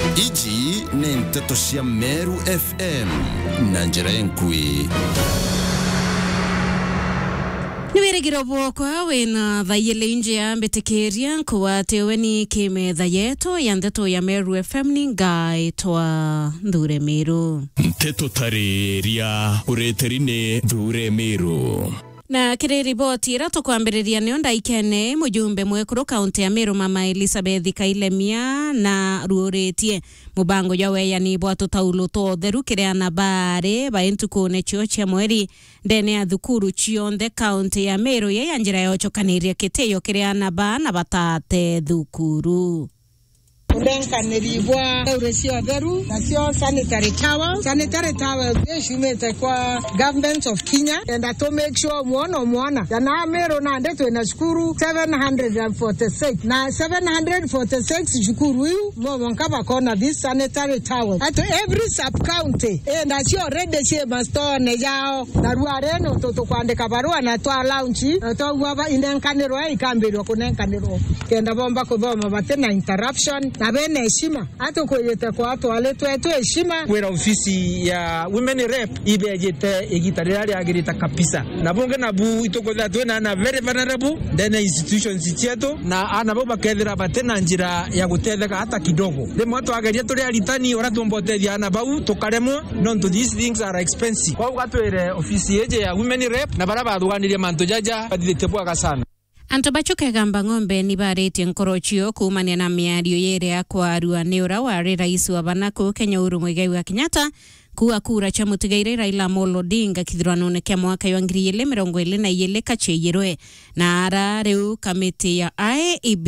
Iji ni Nteto cia Meru FM na njira enkui. Niwirigiro bwokwa wina thayile inje ya mbetekeria kwa teweni kimetha yeto ya Nteto ya Meru FM ni ngaitwa Nthure Miru. Nteto tariria ureterine Nthure Miru. Na kiri riboti ira tukwambiriria ni onda ikene mujumbe mwekuru kaunti ya Meru Mama Elizabeth Kailemia na ruoretie mubango yawe yani bwatu taulo to theru kireana bare baentukune chio cha mweri ndene ya thukuru chionde kaunti ya Meru ye njira yochokaniria kiteyo kireana bana batate thukuru. Undenka neribwa uresio theru nasio sanitary tower ishimete kwa government of Kenya and to make sure mwana na Meru na ndeto na shukuru 746 na 746 shukuru yu mwankaba kona this sanitary tower at every sub county and asio rede sie mastone yao na ruareno toto kwandika barua na to launch to waba indenkaniro ikambiro kunenkaniro kenda bomba kudoma batena interruption na bene heshima hata kuyete kwa watu waletu heshima kwera ofisi ya women rep ibejete egitarari agirita kabisa na bunge na bu itokoza twena na very vulnerable then institutions cheto na anabo bakethera batena njira ya gutetheka hata kidogo demo watu ageria turi aritani ora tumbotethia na bau tukaremo non to these things are expensive kwa gatwere ofisi yeje ya women rep na baraba thuganirie manto jaja baditebwaga sana. Anto bachuke gamba ng'ombe ni bareti nkorochio kumania na miario yere ya kwa Rua Neura wari rais wa Banako Kenya Uhuru Muigai wa Kenyatta kuwa kura cha mutigaire Raila Amolo Odinga kithurano kia mwaka wa 2022 kacheyirwe na ara riu kamiti ya IEB